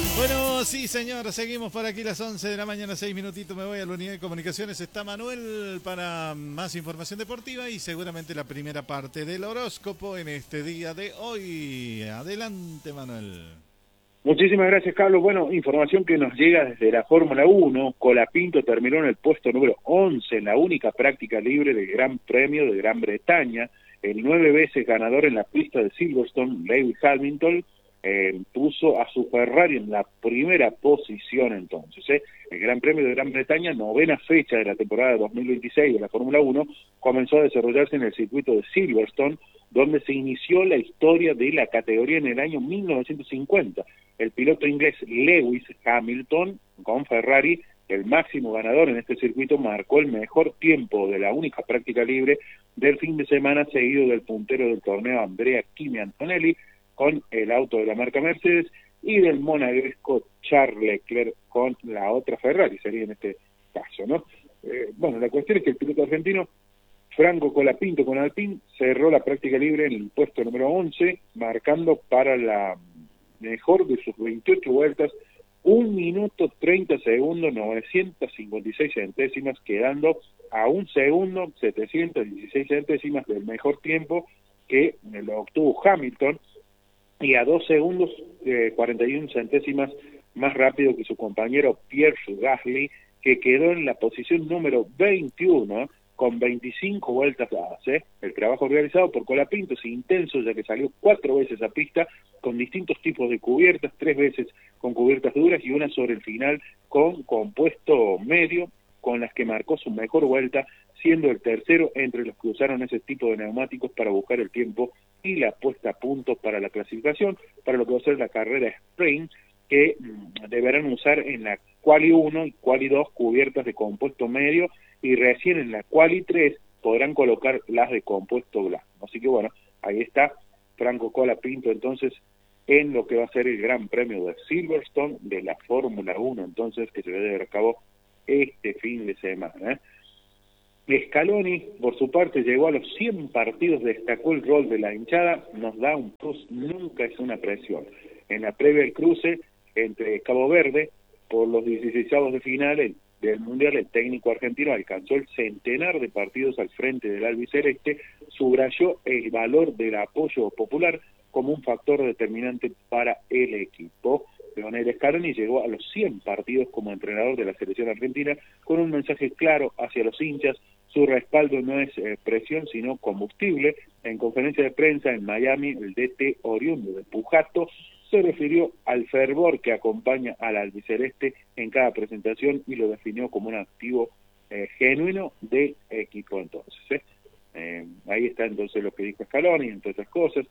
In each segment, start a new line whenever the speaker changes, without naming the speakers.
Bueno, sí, señor, seguimos por aquí las 11 de la mañana, 6 minutitos. Me voy a la unidad de comunicaciones. Está Manuel para más información deportiva y seguramente la primera parte del horóscopo en este día de hoy. Adelante, Manuel.
Muchísimas gracias, Carlos. Bueno, información que nos llega desde la Fórmula 1. Colapinto terminó en el puesto número 11 en la única práctica libre del Gran Premio de Gran Bretaña. El 9 veces ganador en la pista de Silverstone, Lewis Hamilton, puso a su Ferrari en la primera posición entonces. El Gran Premio de Gran Bretaña, novena fecha de la temporada 2026 de la Fórmula 1, comenzó a desarrollarse en el circuito de Silverstone, donde se inició la historia de la categoría en el año 1950. El piloto inglés Lewis Hamilton, con Ferrari, el máximo ganador en este circuito, marcó el mejor tiempo de la única práctica libre del fin de semana, seguido del puntero del torneo Andrea Kimi Antonelli, con el auto de la marca Mercedes, y del monegasco Charles Leclerc con la otra Ferrari, sería en este caso, ¿no? Bueno, la cuestión es que el piloto argentino Franco Colapinto con Alpine cerró la práctica libre en el puesto número 11, marcando para la mejor de sus 28 vueltas 1 minuto 30 segundos 956 centésimas, quedando a 1 segundo 716 centésimas del mejor tiempo que lo obtuvo Hamilton, y a 2 segundos 41 centésimas más rápido que su compañero Pierre Gasly, que quedó en la posición número 21 con 25 vueltas dadas. El trabajo realizado por Colapinto es intenso, ya que salió 4 veces a pista con distintos tipos de cubiertas, 3 veces con cubiertas duras y una sobre el final con compuesto medio, con las que marcó su mejor vuelta, siendo el tercero entre los que usaron ese tipo de neumáticos para buscar el tiempo y la puesta a punto para la clasificación, para lo que va a ser la carrera sprint, que deberán usar en la Quali 1 y Quali 2 cubiertas de compuesto medio, y recién en la Quali 3 podrán colocar las de compuesto blanco. Así que bueno, ahí está Franco Colapinto entonces en lo que va a ser el Gran Premio de Silverstone de la Fórmula 1, entonces, que se va a llevar a cabo este fin de semana. Scaloni, por su parte, llegó a los 100 partidos, destacó el rol de la hinchada, nos da un plus, nunca es una presión. En la previa del cruce entre Cabo Verde, por los 16avos de final del Mundial, el técnico argentino alcanzó el centenar de partidos al frente del albiceleste, subrayó el valor del apoyo popular como un factor determinante para el equipo. Lionel Scaloni llegó a los 100 partidos como entrenador de la selección argentina con un mensaje claro hacia los hinchas. Su respaldo no es presión, sino combustible. En conferencia de prensa en Miami, el DT oriundo de Pujato se refirió al fervor que acompaña al albiceleste en cada presentación y lo definió como un activo genuino del equipo. Entonces, ahí está entonces lo que dijo Scaloni, entre otras cosas.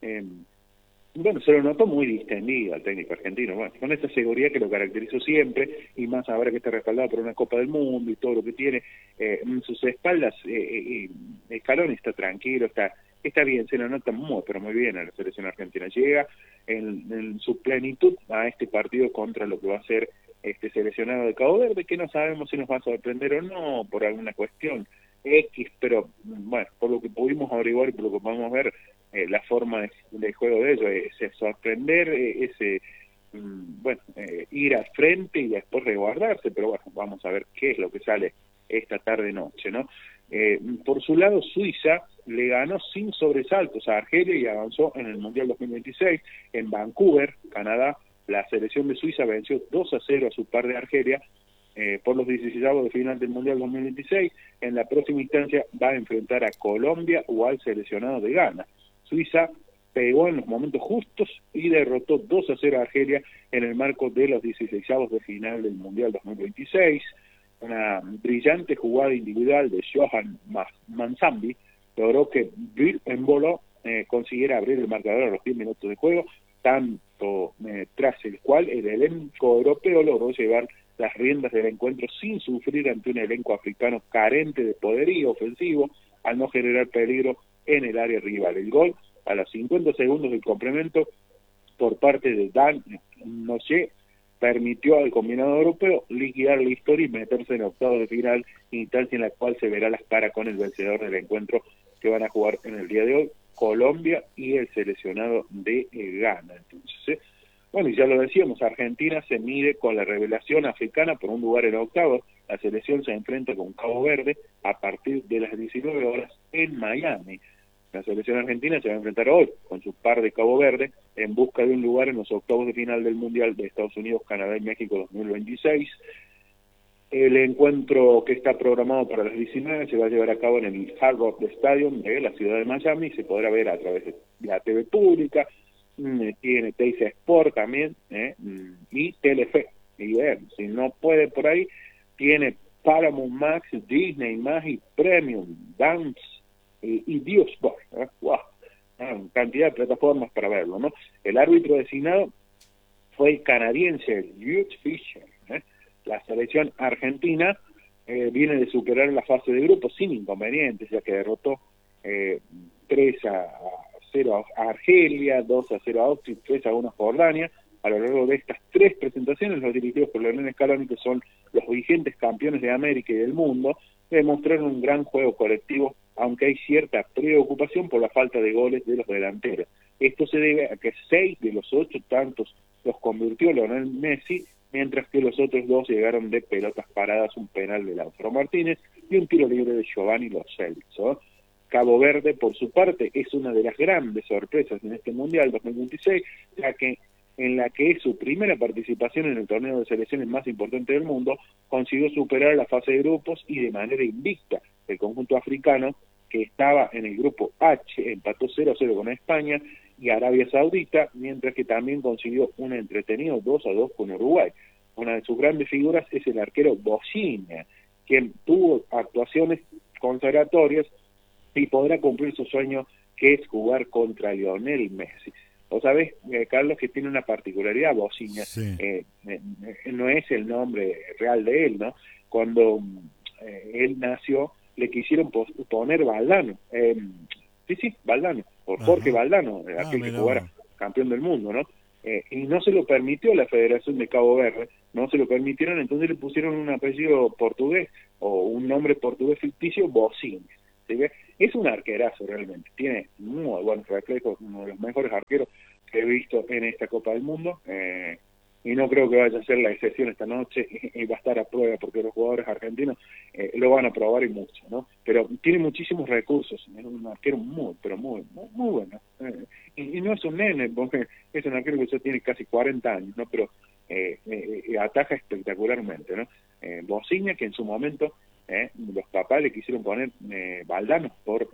Bueno, se lo notó muy distendido al técnico argentino, bueno, con esta seguridad que lo caracterizó siempre, y más ahora que está respaldado por una Copa del Mundo y todo lo que tiene en sus espaldas. Scaloni está tranquilo, está bien, se lo nota muy, pero muy bien a la selección argentina. Llega en su plenitud a este partido contra lo que va a ser este seleccionado de Cabo Verde, que no sabemos si nos va a sorprender o no por alguna cuestión X, pero bueno, por lo que pudimos averiguar y por lo que podemos ver, la forma de juego de ellos es sorprender, ir al frente y después resguardarse, pero bueno, vamos a ver qué es lo que sale esta tarde-noche, ¿no? Por su lado, Suiza le ganó sin sobresaltos a Argelia y avanzó en el Mundial 2026. En Vancouver, Canadá, la selección de Suiza venció 2-0 a su par de Argelia por los 16avos de final del Mundial 2026. En la próxima instancia va a enfrentar a Colombia o al seleccionado de Ghana. Suiza pegó en los momentos justos y derrotó 2-0 a Argelia en el marco de los 16avos de final del Mundial 2026. Una brillante jugada individual de Johan Mansambi logró que Bill Embolo consiguiera abrir el marcador a los 10 minutos de juego, tanto tras el cual el elenco europeo logró llevar las riendas del encuentro sin sufrir ante un elenco africano carente de poderío ofensivo, al no generar peligro en el área rival. El gol a los 50 segundos del complemento por parte de Dan Noche permitió al combinado europeo liquidar la historia y meterse en octavos de final, instancia en la cual se verá las caras con el vencedor del encuentro que van a jugar en el día de hoy, Colombia y el seleccionado de Ghana. Entonces, Bueno, y ya lo decíamos, Argentina se mide con la revelación africana por un lugar en octavos. La selección se enfrenta con Cabo Verde a partir de las 19 horas en Miami. La selección argentina se va a enfrentar hoy con su par de Cabo Verde en busca de un lugar en los octavos de final del Mundial de Estados Unidos, Canadá y México 2026. El encuentro que está programado para las 19 se va a llevar a cabo en el Hard Rock Stadium de la ciudad de Miami. Se podrá ver a través de la TV pública, tiene Teis Sport también, y Telefe. Y si no puede por ahí, tiene Paramount Max, Disney Magic, Premium, Dance y Biosport. ¡Wow! Cantidad de plataformas para verlo, ¿no? El árbitro designado fue el canadiense Hugh Fisher. La selección argentina viene de superar la fase de grupos sin inconvenientes, ya que derrotó 3-0 a Argelia, 2-0 a Austria, 3-1 a Jordania. A lo largo de estas tres presentaciones, los dirigidos por Lionel Scaloni, que son los vigentes campeones de América y del mundo, demostraron un gran juego colectivo, aunque hay cierta preocupación por la falta de goles de los delanteros. Esto se debe a que 6 de los 8 tantos los convirtió Lionel Messi, mientras que los otros 2 llegaron de pelotas paradas, un penal de Lautaro Martínez y un tiro libre de Giovanni Lo Celso. Cabo Verde, por su parte, es una de las grandes sorpresas en este Mundial 2026, ya que en la que es su primera participación en el torneo de selecciones más importante del mundo, consiguió superar la fase de grupos y de manera invicta el conjunto africano, que estaba en el grupo H, empató 0-0 con España y Arabia Saudita, mientras que también consiguió un entretenido 2-2 con Uruguay. Una de sus grandes figuras es el arquero Bosinha, quien tuvo actuaciones consagratorias y podrá cumplir su sueño, que es jugar contra Lionel Messi. Vos sabés, Carlos, que tiene una particularidad, Bosinha,
Sí.
No es el nombre real de él, ¿no? Cuando él nació, le quisieron poner Valdano, Valdano, por Jorge Valdano, aquel que jugara campeón del mundo, ¿no? Y no se lo permitió la Federación de Cabo Verde, no se lo permitieron, entonces le pusieron un apellido portugués o un nombre portugués ficticio, Bosinha. ¿Sí? Es un arquerazo realmente, tiene muy buenos reflejos, uno de los mejores arqueros que he visto en esta Copa del Mundo, y no creo que vaya a ser la excepción esta noche, y va a estar a prueba porque los jugadores argentinos lo van a probar y mucho, ¿no? Pero tiene muchísimos recursos, es un arquero muy bueno, y no es un nene, porque es un arquero que ya tiene casi 40 años, ¿no? Pero ataja espectacularmente, ¿no? Bosinha, que en su momento los papás le quisieron poner Valdano por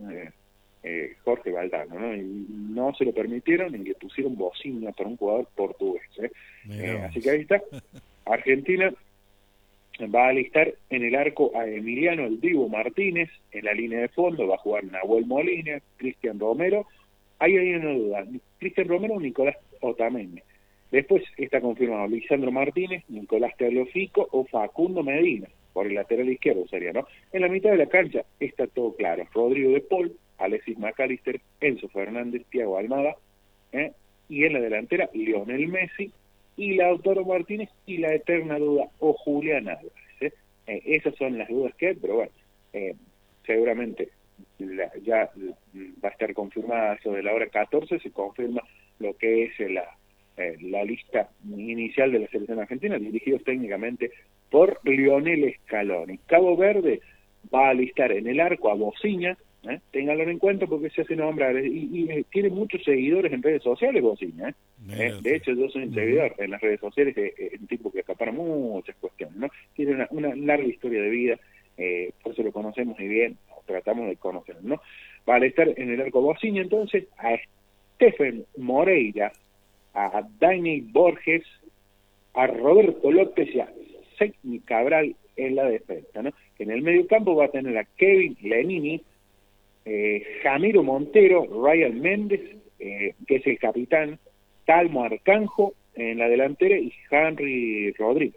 Jorge Valdano, ¿no? Y no se lo permitieron y le pusieron Bosinha por un jugador portugués. Así que ahí está. Argentina va a alistar en el arco a Emiliano El Dibu Martínez, en la línea de fondo va a jugar Nahuel Molina, Cristian Romero. Ahí hay una duda, Cristian Romero o Nicolás Otamendi. Después está confirmado Lisandro Martínez, Nicolás Tagliafico o Facundo Medina, por el lateral izquierdo sería, ¿no? En la mitad de la cancha está todo claro, Rodrigo de Paul, Alexis McAllister, Enzo Fernández, Thiago Almada, y en la delantera Lionel Messi y Lautaro Martínez y la eterna duda, o Julián Álvarez. Esas son las dudas que hay, pero bueno, seguramente ya va a estar confirmada eso de la hora 14, se confirma lo que es la lista inicial de la selección argentina, dirigidos técnicamente por Lionel Scaloni. Cabo Verde va a alistar en el arco a Bosinha, ténganlo en cuenta porque se hace nombrar, y tiene muchos seguidores en redes sociales Bosinha. De hecho, yo soy un seguidor en las redes sociales, un tipo que acapara muchas cuestiones, ¿no? Tiene una larga historia de vida, por eso lo conocemos muy bien, tratamos de conocerlo, ¿no? Va a alistar en el arco Bosinha entonces a Stephen Moreira, a Dani Borges, a Roberto López y a Seyni Cabral en la defensa, ¿no? En el medio campo va a tener a Kevin Lenini, Jamiro Montero, Ryan Méndez, que es el capitán, Talmo Arcanjo en la delantera y Henry Rodríguez,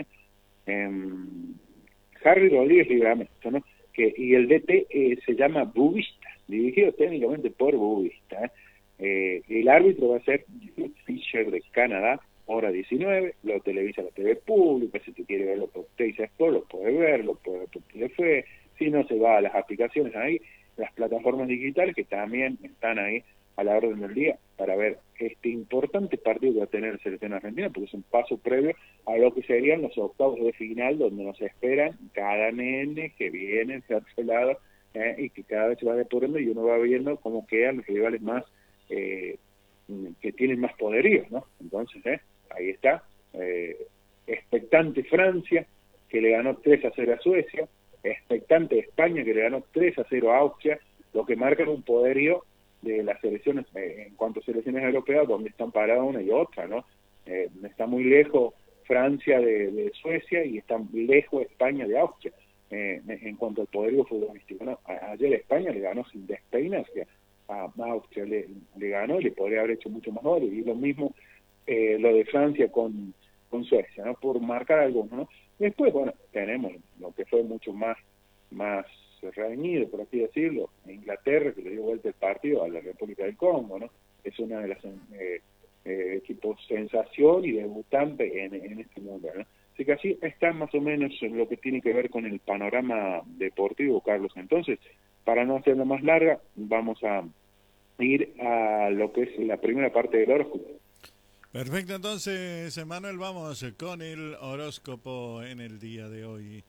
Harry Rodríguez Libramento, ¿no? Y el DT se llama Bubista, dirigido técnicamente por Bubista. El árbitro va a ser Fisher de Canadá, hora 19, lo televisa la TV pública, si tú quieres verlo por Teis Sport, lo puedes ver, lo puedes ver por Telefe, si no se va a las aplicaciones ahí, las plataformas digitales que también están ahí a la orden del día, para ver este importante partido que va a tener la selección argentina, porque es un paso previo a lo que serían los octavos de final, donde nos esperan cada nene que viene de otro lado, y que cada vez se va depurando y uno va viendo cómo quedan los rivales más que tienen más poderío, ¿no? Entonces, ahí está, expectante Francia, que le ganó 3-0 a Suecia, expectante España, que le ganó 3-0 a Austria, lo que marca un poderío de las selecciones, en cuanto a selecciones europeas, donde están paradas una y otra, ¿no? Está muy lejos Francia de Suecia y está lejos España de Austria, en cuanto al poderío futbolístico, ¿no? Ayer España le ganó sin despeinarse a Austria, le ganó y le podría haber hecho mucho más goles, y lo mismo lo de Francia con Suecia, ¿no? Por marcar algunos, ¿no? Después, bueno, tenemos lo que fue mucho más reñido, por así decirlo, Inglaterra, que le dio vuelta el partido a la República del Congo, ¿no? Es una de las equipos sensación y debutante en este mundo, ¿no? Así que así está más o menos lo que tiene que ver con el panorama deportivo, Carlos. Entonces, para no hacerlo más larga, vamos a ir a lo que es la primera parte del horóscopo.
Perfecto, entonces, Manuel, vamos con el horóscopo en el día de hoy.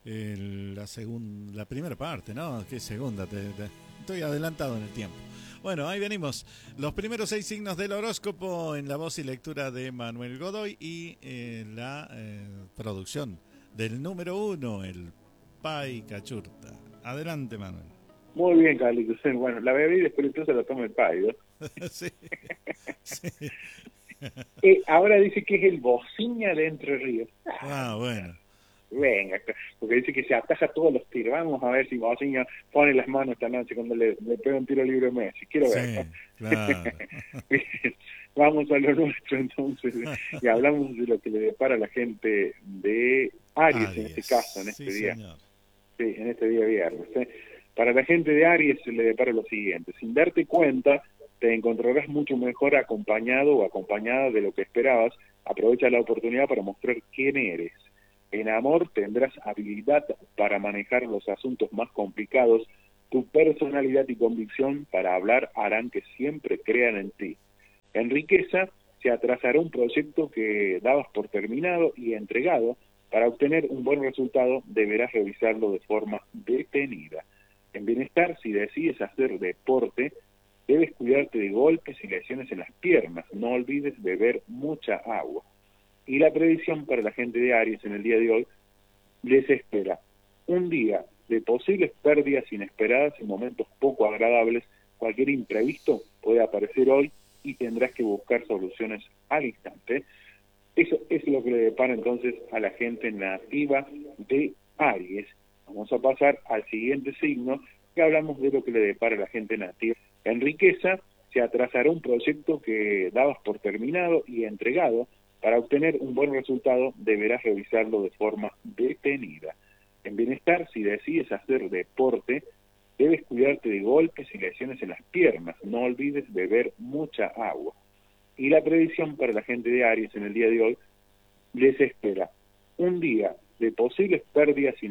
La primera parte, ¿no? ¿Qué segunda? Estoy adelantado en el tiempo. Bueno, ahí venimos. Los primeros 6 signos del horóscopo en la voz y lectura de Manuel Godoy y la producción del número 1, el Pai Cachurta. Adelante, Manuel.
Muy bien, Carlitos. Bueno, la bebida espirituosa la toma el Pai, ¿no?
Sí. Sí.
Ahora dice que es el Bociña de Entre Ríos.
Bueno.
Venga, porque dice que se ataja todos los tiros. Vamos a ver si Bociña pone las manos esta noche cuando le pega un tiro libre a Messi. Quiero ver.
Sí, claro.
Vamos a lo nuestro entonces y hablamos de lo que le depara a la gente de Aries en este caso, en este día.
Señor.
Sí, en este día viernes. Para la gente de Aries se le depara lo siguiente: sin darte cuenta, te encontrarás mucho mejor acompañado o acompañada de lo que esperabas. Aprovecha la oportunidad para mostrar quién eres. En amor tendrás habilidad para manejar los asuntos más complicados. Tu personalidad y convicción para hablar harán que siempre crean en ti. En riqueza se atrasará un proyecto que dabas por terminado y entregado. Para obtener un buen resultado deberás revisarlo de forma detenida. En bienestar, si decides hacer deporte, debes cuidarte de golpes y lesiones en las piernas. No olvides beber mucha agua. Y la predicción para la gente de Aries en el día de hoy: les espera un día de posibles pérdidas inesperadas y momentos poco agradables. Cualquier imprevisto puede aparecer hoy y tendrás que buscar soluciones al instante. Eso es lo que le depara entonces a la gente nativa de Aries. Vamos a pasar al siguiente signo, que hablamos de lo que le depara a la gente nativa. En riqueza se atrasará un proyecto que dabas por terminado y entregado. Para obtener un buen resultado deberás revisarlo de forma detenida. En bienestar, si decides hacer deporte, debes cuidarte de golpes y lesiones en las piernas. No olvides beber mucha agua. Y la predicción para la gente de Aries en el día de hoy: les espera un día de posibles pérdidas